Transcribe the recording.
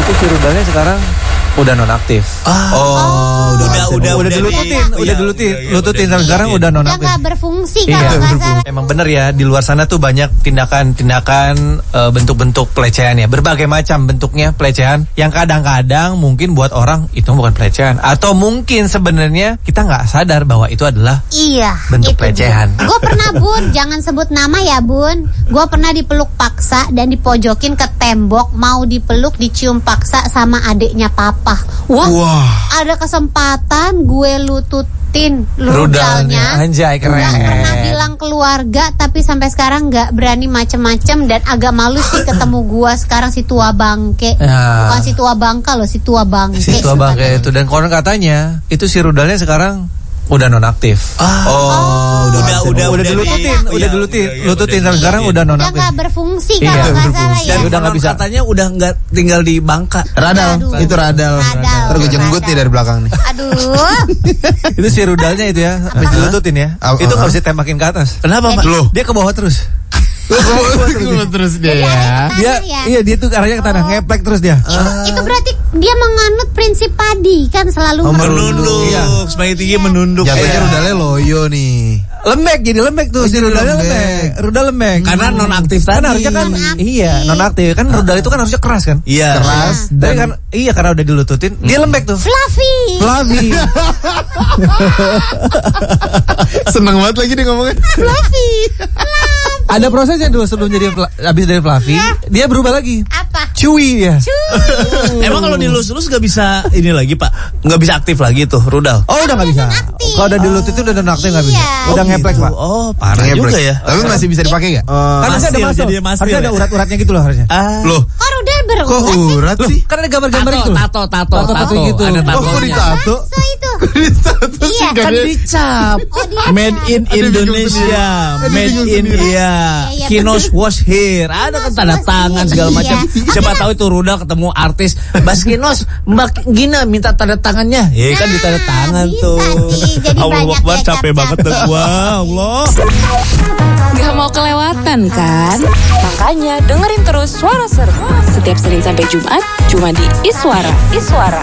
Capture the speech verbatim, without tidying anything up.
Itu si rudalnya sekarang udah nonaktif. Ah. Oh, Oh, udah udah udah udah dilututin, di- udah iya, dilututin, iya, iya, lututin udah sampai di- sekarang iya. udah Udah nonaktif. nggak berfungsi Iya, kalau nggak salah. emang bener ya, di luar sana tuh banyak tindakan-tindakan uh, bentuk-bentuk pelecehan ya, berbagai macam bentuknya pelecehan yang kadang-kadang mungkin buat orang itu bukan pelecehan, atau mungkin sebenarnya kita nggak sadar bahwa itu adalah Iya, bentuk itu pelecehan. Gue pernah Bun, jangan sebut nama ya Bun. Gue pernah dipeluk paksa dan dipojokin ke tembok, mau dipeluk dicium paksa sama adiknya papa. Wah, Wah. ada kesempatan gue lututin rudalnya. Anjay, keren. Gak pernah bilang keluarga, tapi sampai sekarang nggak berani macem-macem dan agak malu sih ketemu gue sekarang si tua bangke. Ya. Bukan si tua bangka loh, si tua bangke. Si tua bangke itu, dan konon katanya itu si rudalnya sekarang udah nonaktif. Ah. Oh, udah udah udah udah dilututin, di- udah iya, dilututin, iya, iya, lututin udah sampai sekarang dilututin. udah Udah nonaktif. nggak berfungsi Iya, kalau nggak salah berfungsi. ya. Dan udah nggak bisa. katanya udah nggak tinggal di Bangka. Radal, Aduh. itu radal. Radal. Ntar gue jenggut nih dari belakang nih. Aduh. Itu si rudalnya itu ya, habis dilututin ya. Apa? Itu nggak bisa tembakin ke atas. Kenapa, Pak? Loh. Dia ke bawah terus. Terus dia ya. Dia, ya? iya dia tuh arahnya ke tanah, ngeplek terus dia. Itu, itu berarti dia menganut prinsip padi kan selalu Menunduk, Iya. semakin tinggi menunduk. Jatuhnya Iya. rudalnya loyo nih. Lembek, jadi lembek tuh si jadi rudalnya lembek. lembek. Rudal lembek. Karena nonaktif Kan tadi. harusnya kan Nonaktif. iya, nonaktif. Kan rudal itu kan harusnya keras kan? Iya. Keras Tapi dan kan iya karena udah dilututin, dia lembek tuh. fluffy. Flavi. seneng banget lagi dia ngomongnya. Fluffy. Ada prosesnya dulu sebelum jadi fla- habis dari Flavi, dia berubah lagi. Apa? Chewy ya. Emang kalau dilus-lus nggak bisa ini lagi, Pak? Nggak bisa aktif lagi tuh rudal. Oh udah nggak bisa. nonaktif. Kalau udah dilututin udah nonaktif nggak bisa. Iya. Udah Oh, ngeplek gitu. Pak. Oh, parah Ngeplek. juga ya. Tapi masih bisa dipakai gak? Kan harusnya ada Masil, masuk. jadi masil Harusnya ada ya? urat-uratnya gitu loh harusnya. Ah. Loh, Kok rudal berurat kok sih? urat Loh, sih? kan ada gambar-gambar Tato, itu. loh. tato, tato, Tato, tato, gitu. Ada Oh, kok tatonya. ditato? So itu. Ditato sih Iya. kan Kan dia. dicap. Oh, dia Made cap. in Ada bingung Indonesia, sendiri. made Ada bingung in sendiri. iya. Iya, Kinos was here. Ada kan tanda was tangan here. segala Iya. macam. Siapa tahu itu rudal ketemu artis. Bas Kinos, Mbak Gina minta tanda tangannya. Ya kan di tanda Nah, tangan bisa tuh. sih. Jadi Allah banyak Akbar, ya capek cap-cap. banget tuh gua. Allah. Gak mau kelewatan kan? Makanya dengerin terus Suara Seru setiap Senin sampai Jumat cuma di Iswara. Iswara.